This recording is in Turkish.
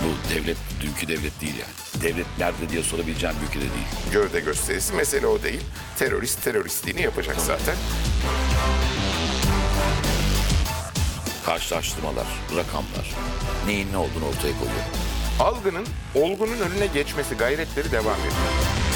Bu devlet dünkü devlet değil yani. Devlet nerede diye sorabileceğim bir ülkede değil. Gövde gösterisi, mesele o değil. Terörist teröristliğini yapacak zaten. Karşılaştırmalar, rakamlar, neyin ne olduğunu ortaya koyuyor. Algının olgunun önüne geçmesi gayretleri devam ediyor.